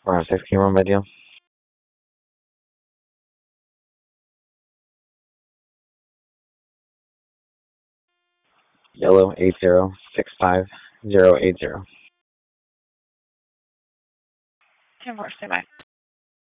406, can you run by deal? Yellow 8065080. 10-4, stay by.